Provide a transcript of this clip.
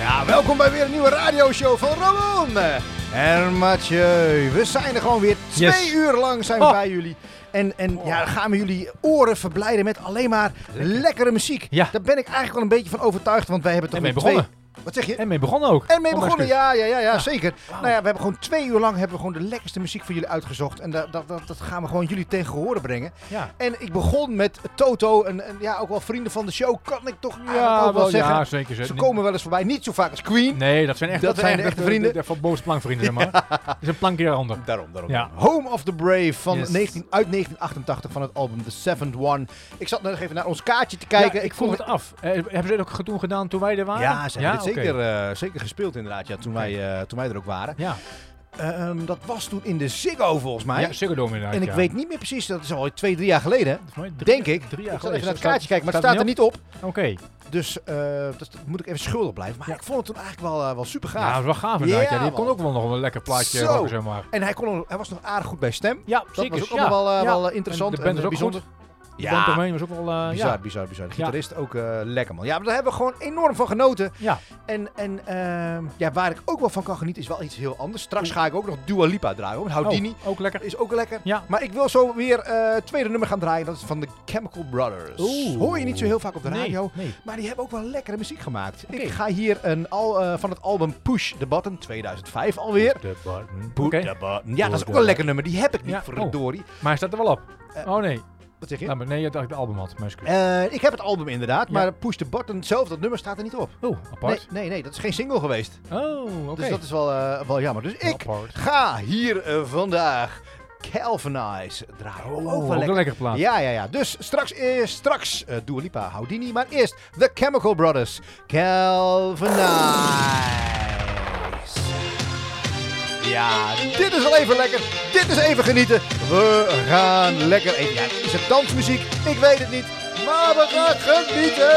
Ja, welkom bij weer een nieuwe radioshow van Ramon en Mathieu. We zijn er gewoon weer 2 uur lang zijn we bij jullie. En dan gaan we jullie oren verblijden met alleen maar lekkere muziek. Ja. Daar ben ik eigenlijk wel een beetje van overtuigd, want wij hebben toch mee begonnen. Wat zeg je? En mee begonnen ook. En mee begonnen, ja, zeker. Wow. Nou ja, we hebben gewoon 2 uur lang hebben we gewoon de lekkerste muziek voor jullie uitgezocht. En dat gaan we gewoon jullie tegen horen brengen. Ja. En ik begon met Toto en ja, ook wel vrienden van de show, kan ik toch eigenlijk ook wel zeggen. Ja, zeker. Ze komen wel eens voorbij, niet zo vaak als Queen. Nee, dat zijn echt Dat zijn de echte vrienden. De van bovenste plankvrienden, zeg maar. Dat is een plankje eronder. Daarom. Ja. Home of the Brave van Yes. 1988 van het album The Seventh One. Ik zat net even naar ons kaartje te kijken. Ja, ik vroeg het af. Hebben ze het ook toen gedaan toen wij er waren? Ja, ze hebben dit oké. zeker gespeeld inderdaad, ja, toen wij er ook waren. Ja. Dat was toen in de Ziggo volgens mij. Ja, Ziggo Dome inderdaad. En ik weet niet meer precies, dat is al 2-3 jaar geleden. Denk Denk ik. 3 jaar Ik zal geleden. even naar het kaartje kijken, maar het staat er niet op. Oké. Dus dat moet ik even schuldig blijven. Maar ik vond het toen eigenlijk wel super gaaf. Ja, dat is wel gaaf inderdaad. Ja, Ja, die man. kon ook wel nog een lekker plaatje Zo. rocken, zeg maar. En hij was nog aardig goed bij stem. Ja, Dat zeker. was ook allemaal wel interessant En de band is ook bijzonder. goed. De band omheen was ook wel... Bizar. De gitarist ook lekker, man. Ja, maar daar hebben we gewoon enorm van genoten. Ja. En waar ik ook wel van kan genieten is wel iets heel anders. Straks ga ik ook nog Dua Lipa draaien, hoor. Houdini. Ook lekker. Is ook lekker. Ja. Maar ik wil zo weer het tweede nummer gaan draaien. Dat is van de Chemical Brothers. Oeh. Hoor je niet zo heel vaak op de radio. Nee. Maar die hebben ook wel lekkere muziek gemaakt. Oké. Ik ga hier van het album Push the Button, 2005 alweer. De button. Put Oké. the button. Ja, dat is ook wel een lekker nummer. Die heb ik niet, Ja. verdorie. Maar hij staat er wel op. Oh nee. Wat zeg je? Ja, maar nee, je dacht ik het album had. Maar excuus. Ik heb het album inderdaad, Ja. maar Push the Button zelf, dat nummer staat er niet op. Oh, apart. Nee, dat is geen single geweest. Oh, oké. Dus dat is wel jammer. Dus ik Apart. ga hier vandaag Galvanize draaien. Oh, ook ook wel een lekker. lekker plaat. Ja. Dus straks Dua Lipa, Houdini, maar eerst The Chemical Brothers, Galvanize. Ja, dit is wel even lekker. Dit is even genieten. We gaan lekker even. Ja, is het dansmuziek? Ik weet het niet. Maar we gaan genieten.